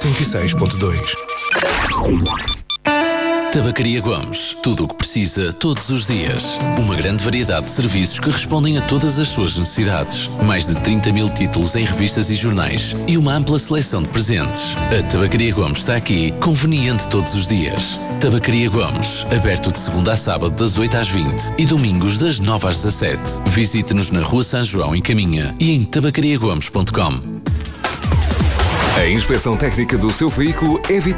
106.2. Tabacaria Gomes. Tudo o que precisa, todos os dias. Uma grande variedade de serviços que respondem a todas as suas necessidades. Mais de 30 mil títulos em revistas e jornais. E uma ampla seleção de presentes. A Tabacaria Gomes está aqui, conveniente todos os dias. Tabacaria Gomes. Aberto de segunda a sábado das 8 às 20 e domingos das 9 às 17. Visite-nos na Rua São João, em Caminha, e em tabacariagomes.com. A inspeção técnica do seu veículo é vital.